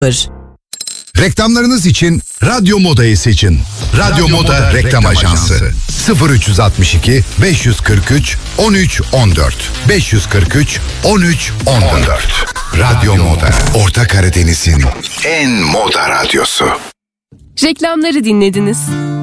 Reklamlarınız için Radyo Moda'yı seçin. Radyo Moda Reklam Ajansı. 0362 543 13 14 543 13 14. Radyo Moda, Orta Karadeniz'in en moda radyosu. Reklamları dinlediniz.